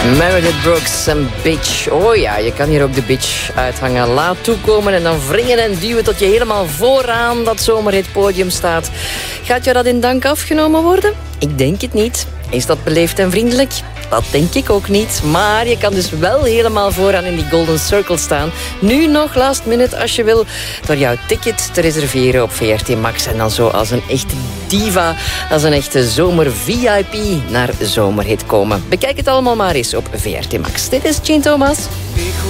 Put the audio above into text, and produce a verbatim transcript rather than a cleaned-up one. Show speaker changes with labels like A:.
A: Meredith Brooks en Bitch. Oh ja, je kan hier ook de bitch uithangen. Laat toekomen en dan wringen en duwen tot je helemaal vooraan dat zomerhitpodium staat. Gaat jou dat in dank afgenomen worden? Ik denk het niet. Is dat beleefd en vriendelijk? Dat denk ik ook niet. Maar je kan dus wel helemaal vooraan in die Golden Circle staan. Nu nog last minute als je wil. Door jouw ticket te reserveren op V R T Max. En dan zo als een echte diva, als een echte zomer-V I P naar Zomerhit komen. Bekijk het allemaal maar eens op V R T Max. Dit is Jean Thomas.